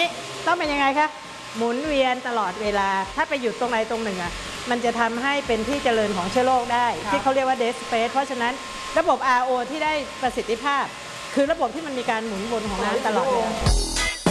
นี้ต้องเป็นยังไงคะหมุนเวียนตลอดเวลาถ้าไปหยุดตรงไหนตรงหนึ่งมันจะทำให้เป็นที่เจริญของเชื้อโรคได้ที่เขาเรียกว่า dead space เพราะฉะนั้นระบบ RO ที่ได้ประสิทธิภาพคือระบบที่มันมีการหมุนวนของน้ำตลอดเวลา